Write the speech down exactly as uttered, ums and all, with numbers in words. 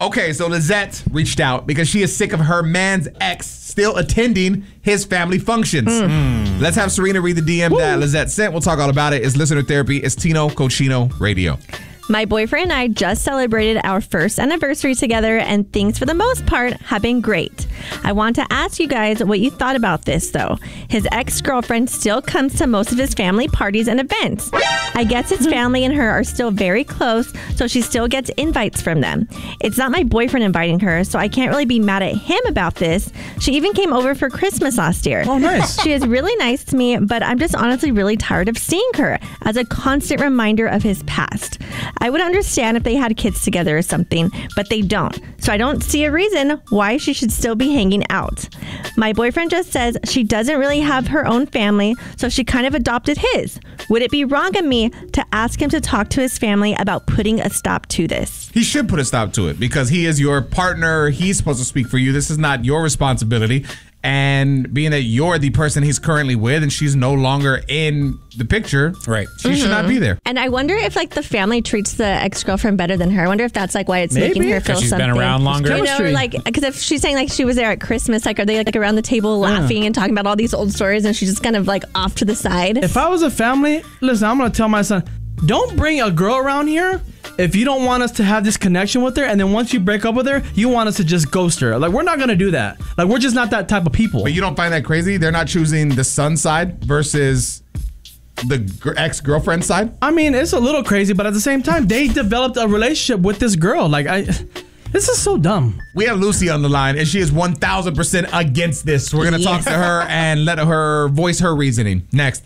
Okay, so Lizette reached out because she is sick of her man's ex still attending his family functions. Mm. Let's have Serena read the D M Woo. that Lizette sent. We'll talk all about it. It's Listener Therapy. It's Tino Cochino Radio. My boyfriend and I just celebrated our first anniversary together, and things for the most part have been great. I want to ask you guys what you thought about this, though. His ex-girlfriend still comes to most of his family parties and events. I guess his family and her are still very close, so she still gets invites from them. It's not my boyfriend inviting her, so I can't really be mad at him about this. She even came over for Christmas last year. Oh, nice. She is really nice to me, but I'm just honestly really tired of seeing her as a constant reminder of his past. I would understand if they had kids together or something, but they don't. So I don't see a reason why she should still be hanging out. My boyfriend just says she doesn't really have her own family, so she kind of adopted his. Would it be wrong of me to ask him to talk to his family about putting a stop to this? He should put a stop to it because he is your partner. He's supposed to speak for you. This is not your responsibility. And being that you're the person he's currently with and she's no longer in the picture, right? She mm-hmm. should not be there. And I wonder if like the family treats the ex-girlfriend better than her. I wonder if that's like why it's Maybe. making her feel she's something. She's been around longer. You know, like because if she's saying like she was there at Christmas, like are they like around the table laughing yeah. and talking about all these old stories, and she's just kind of like off to the side? If I was a family, listen, I'm gonna tell my son, don't bring a girl around here if you don't want us to have this connection with her, and then once you break up with her, you want us to just ghost her. Like, we're not going to do that. Like, we're just not that type of people. But you don't find that crazy? They're not choosing the son side versus the gr- ex-girlfriend side? I mean, it's a little crazy, but at the same time, they developed a relationship with this girl. Like, I... This is so dumb. We have Lucy on the line, and she is one thousand percent against this. We're going to yeah. talk to her and let her voice her reasoning. Next.